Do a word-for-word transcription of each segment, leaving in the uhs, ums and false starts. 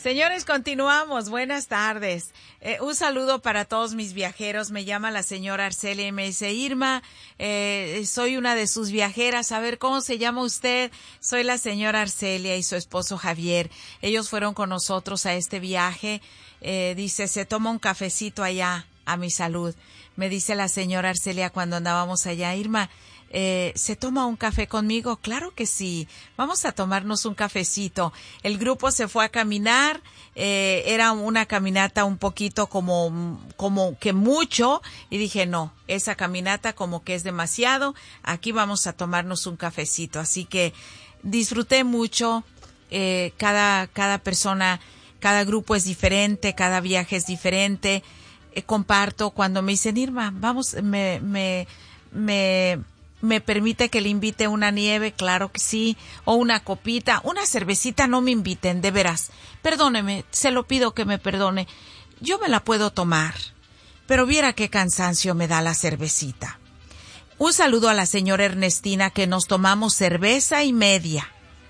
Señores, continuamos. Buenas tardes. Eh, un saludo para todos mis viajeros. Me llama la señora Arcelia y me dice, Irma, eh, soy una de sus viajeras. A ver, ¿cómo se llama usted? Soy la señora Arcelia y su esposo Javier. Ellos fueron con nosotros a este viaje. Eh, dice, se toma un cafecito allá, a mi salud. Me dice la señora Arcelia cuando andábamos allá, Irma, Eh, ¿se toma un café conmigo? Claro que sí. Vamos a tomarnos un cafecito. El grupo se fue a caminar. Eh, era una caminata un poquito como, como que mucho. Y dije, no, esa caminata como que es demasiado. Aquí vamos a tomarnos un cafecito. Así que disfruté mucho. Eh, cada, cada persona, cada grupo es diferente. Cada viaje es diferente. Eh, comparto cuando me dicen, Irma, vamos, me, me, me, ¿me permite que le invite una nieve? Claro que sí. O una copita, una cervecita, no me inviten, de veras. Perdóneme, se lo pido que me perdone. Yo me la puedo tomar, pero viera qué cansancio me da la cervecita. Un saludo a la señora Ernestina, que nos tomamos cerveza y media.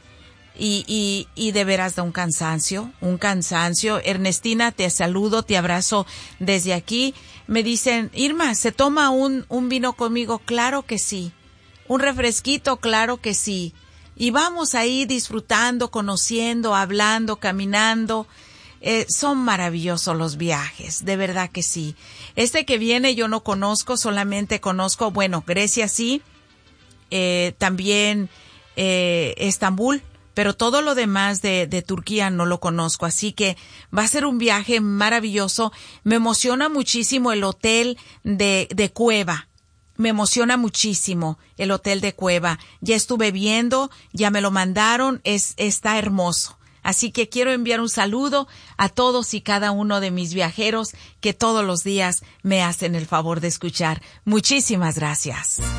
Y, y, y de veras da un cansancio, un cansancio. Ernestina, te saludo, te abrazo desde aquí. Me dicen, Irma, ¿se toma un, un vino conmigo? Claro que sí. Un refresquito, claro que sí. Y vamos ahí disfrutando, conociendo, hablando, caminando. Eh, son maravillosos los viajes, de verdad que sí. Este que viene yo no conozco, solamente conozco, bueno, Grecia sí, eh, también eh, Estambul, pero todo lo demás de, de Turquía no lo conozco, así que va a ser un viaje maravilloso. Me emociona muchísimo el hotel de, de Cueva. Me emociona muchísimo el hotel de Cueva. Ya estuve viendo, ya me lo mandaron, es, está hermoso. Así que quiero enviar un saludo a todos y cada uno de mis viajeros que todos los días me hacen el favor de escuchar. Muchísimas gracias.